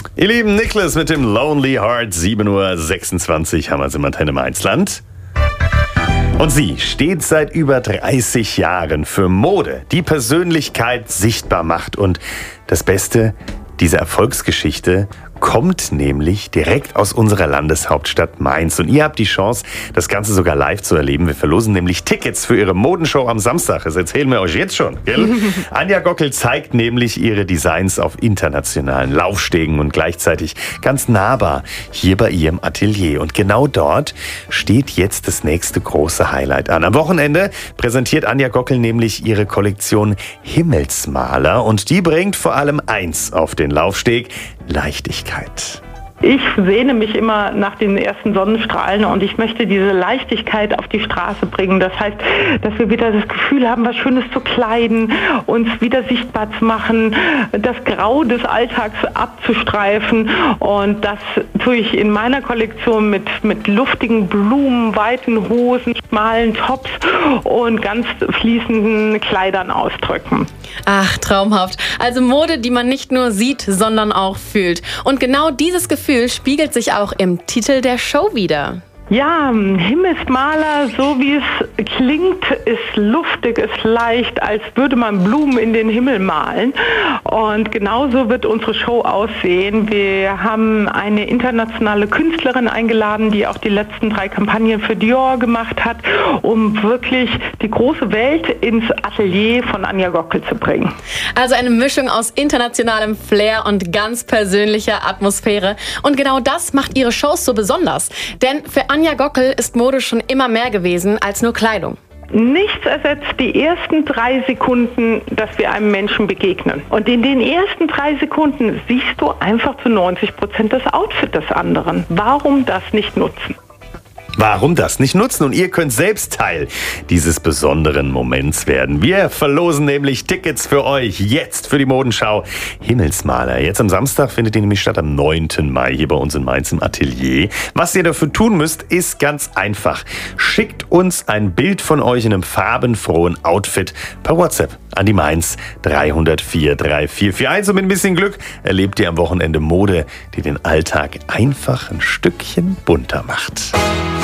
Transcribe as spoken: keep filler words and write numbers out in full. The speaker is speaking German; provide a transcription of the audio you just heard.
Ihr lieben, Niklas mit dem Lonely Heart. sieben Uhr sechsundzwanzig haben wir es im Antenne Mainzland. Und sie steht seit über dreißig Jahren für Mode, die Persönlichkeit sichtbar macht. Und das Beste, diese Erfolgsgeschichte kommt nämlich direkt aus unserer Landeshauptstadt Mainz. Und ihr habt die Chance, das Ganze sogar live zu erleben. Wir verlosen nämlich Tickets für ihre Modenshow am Samstag. Das erzählen wir euch jetzt schon, gell? Anja Gockel zeigt nämlich ihre Designs auf internationalen Laufstegen und gleichzeitig ganz nahbar hier bei ihrem Atelier. Und genau dort steht jetzt das nächste große Highlight an. Am Wochenende präsentiert Anja Gockel nämlich ihre Kollektion Himmelsmaler. Und die bringt vor allem eins auf den Laufsteg: Leichtigkeit. Ich sehne mich immer nach den ersten Sonnenstrahlen und ich möchte diese Leichtigkeit auf die Straße bringen. Das heißt, dass wir wieder das Gefühl haben, was Schönes zu kleiden, uns wieder sichtbar zu machen, das Grau des Alltags abzustreifen. Und das tue ich in meiner Kollektion mit, mit luftigen Blumen, weiten Hosen, schmalen Tops und ganz fließenden Kleidern ausdrücken. Ach, traumhaft. Also Mode, die man nicht nur sieht, sondern auch fühlt. Und genau dieses Gefühl spiegelt sich auch im Titel der Show wider. Ja, Himmelsmaler, so wie es klingt, ist luftig, ist leicht, als würde man Blumen in den Himmel malen. Und genauso wird unsere Show aussehen. Wir haben eine internationale Künstlerin eingeladen, die auch die letzten drei Kampagnen für Dior gemacht hat, um wirklich die große Welt ins Atelier von Anja Gockel zu bringen. Also eine Mischung aus internationalem Flair und ganz persönlicher Atmosphäre. Und genau das macht ihre Shows so besonders. Denn für Anja Anja Gockel ist Mode schon immer mehr gewesen als nur Kleidung. Nichts ersetzt die ersten drei Sekunden, dass wir einem Menschen begegnen. Und in den ersten drei Sekunden siehst du einfach zu neunzig Prozent das Outfit des anderen. Warum das nicht nutzen? Warum das nicht nutzen? Und ihr könnt selbst Teil dieses besonderen Moments werden. Wir verlosen nämlich Tickets für euch jetzt für die Modenschau Himmelsmaler. Jetzt am Samstag findet die nämlich statt, am neunten Mai hier bei uns in Mainz im Atelier. Was ihr dafür tun müsst, ist ganz einfach. Schickt uns ein Bild von euch in einem farbenfrohen Outfit per WhatsApp an die Mainz drei null vier drei vier vier eins. Und mit ein bisschen Glück erlebt ihr am Wochenende Mode, die den Alltag einfach ein Stückchen bunter macht.